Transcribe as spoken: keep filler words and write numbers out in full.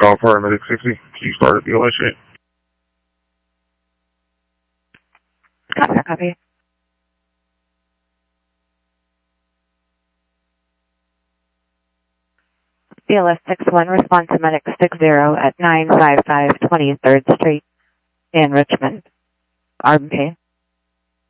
call for Medic sixty. Can you start at the L S street? Copy, copy. B L S six one, respond to Medic six zero at nine five five twenty-third Street in Richmond. R M P.